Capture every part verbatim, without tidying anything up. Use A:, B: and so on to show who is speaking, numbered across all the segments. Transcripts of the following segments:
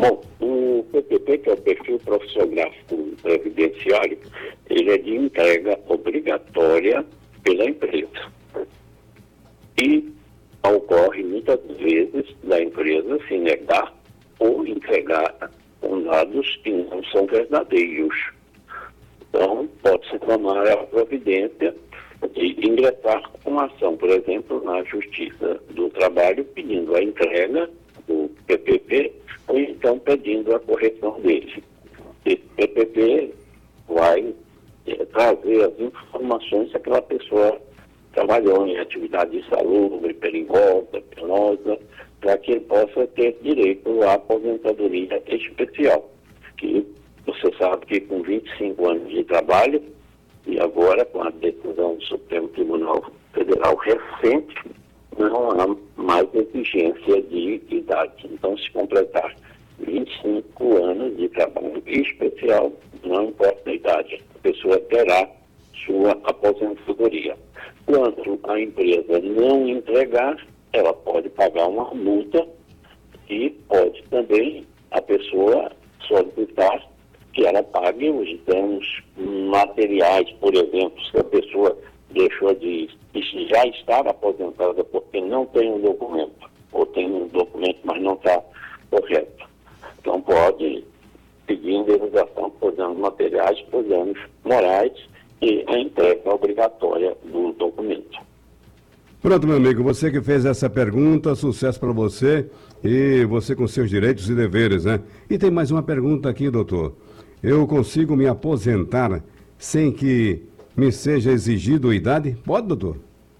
A: Bom, o P P P, que é o perfil profissiográfico previdenciário, ele é de entrega obrigatória pela empresa. E ocorre muitas vezes da empresa se negar ou entregar com dados que não são verdadeiros. Então, pode-se tomar a providência de ingressar com uma ação, por exemplo, na Justiça do Trabalho, pedindo a entrega do P P P ou então pedindo a correção dele. Esse P P P vai é, trazer as informações que aquela pessoa trabalhou em atividade insalubre, perigosa, penosa, para que ele possa ter direito à aposentadoria especial, que você sabe que com vinte e cinco anos de trabalho, e agora com a decisão do Supremo Tribunal Federal recente, não há mais exigência de idade. Então, se completar vinte e cinco anos de trabalho especial, não importa a idade, a pessoa terá sua aposentadoria. Quando a empresa não entregar, ela pode pagar uma multa e pode também a pessoa solicitar que ela pague os danos materiais, por exemplo, se a pessoa deixou de já estar aposentada porque não tem um documento, ou tem um documento, mas não está correto. Então pode pedir indenização por danos materiais, por danos morais e a entrega obrigatória do documento.
B: Pronto, meu amigo, você que fez essa pergunta, sucesso para você e você com seus direitos e deveres, né? E tem mais uma pergunta aqui, doutor. Eu consigo me aposentar sem que me seja exigido a idade? Pode, doutor?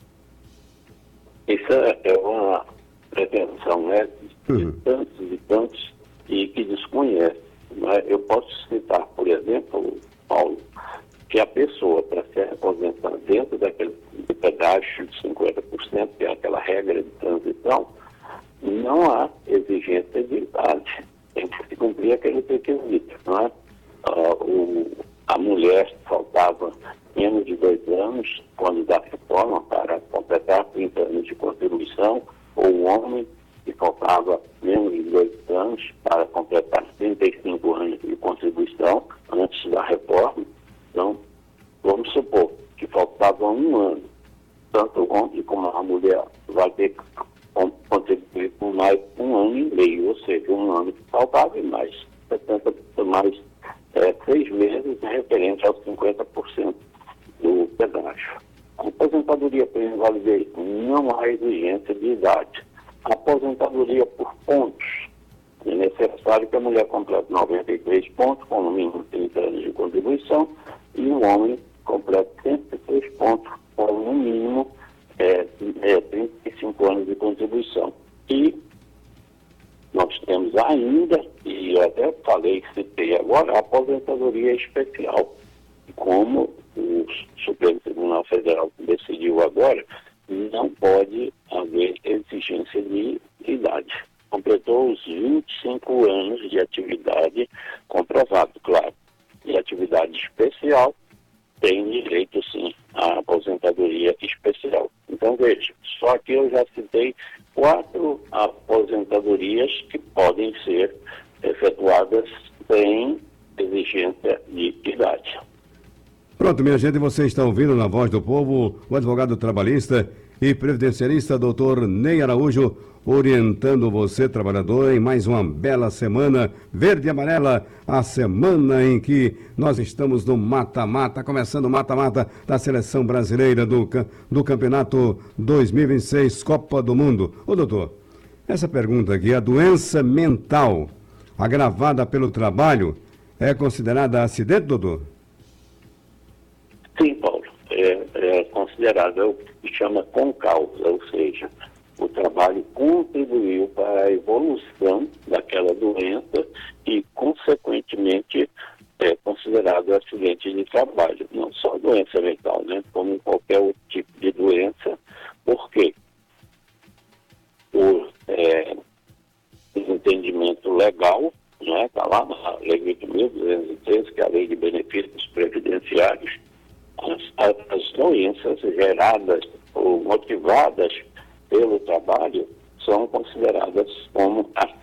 A: Isso é uma pretensão, né, de uhum. tantos e tantos e que desconhecem. Mas eu posso citar, por exemplo, Paulo, que a pessoa, para se aposentar dentro daquele pedágio de cinquenta por cento, que é aquela regra de transição, não há exigência de idade. Tem que se cumprir aquele requisito, não é? Uh, o, a mulher faltava menos de dois anos quando da reforma para completar trinta anos de contribuição, ou o homem que faltava menos de dois anos para completar trinta e cinco anos de contribuição antes da reforma. Então, vamos supor que faltava um ano, tanto o homem como a mulher vai ter que contribuir com mais um ano e meio, ou seja, um ano que faltava e mais setenta, mais é, seis meses referente aos cinquenta por cento do pedágio. A aposentadoria por invalidez não há exigência de idade. A aposentadoria por pontos, é necessário que a mulher complete noventa e três pontos, com no mínimo trinta anos de contribuição, e o homem complete cento e três pontos, com no mínimo é, é, trinta e cinco anos de contribuição. E nós temos ainda, e eu até falei, citei agora, a aposentadoria especial. Como o Supremo Tribunal Federal decidiu agora, não pode haver exigência de idade. Completou os vinte e cinco anos de atividade comprovado, claro. E atividade especial tem direito, sim, à aposentadoria especial. Então, veja, só que eu já citei quatro aposentadorias que podem ser efetuadas sem exigência de idade.
B: Pronto, minha gente, você está ouvindo na Voz do Povo o advogado trabalhista e previdenciarista doutor Ney Araújo, orientando você, trabalhador, em mais uma bela semana verde e amarela, a semana em que nós estamos no mata-mata, começando o mata-mata da Seleção Brasileira do, do Campeonato dois mil e vinte e seis Copa do Mundo. Ô, doutor, essa pergunta aqui, a doença mental agravada pelo trabalho é considerada acidente, doutor?
A: Sim, Paulo, é, é considerado, é o que chama concausa, ou seja, o trabalho contribuiu para a evolução daquela doença e, consequentemente, é considerado acidente de trabalho. Não só doença mental, né? Como qualquer outro tipo de doença. Por quê? Por é, entendimento legal, né? Está lá na Lei oito mil duzentos e treze, que é a Lei de Benefícios Previdenciários. As, as doenças geradas ou motivadas pelo trabalho são consideradas como